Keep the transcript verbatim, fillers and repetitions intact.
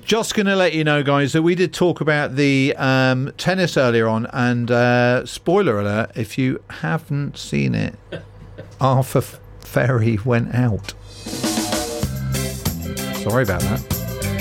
Just going to let you know, guys, that we did talk about the um, tennis earlier on, and uh, spoiler alert, if you haven't seen it, Arthur Ferry went out. Sorry about that.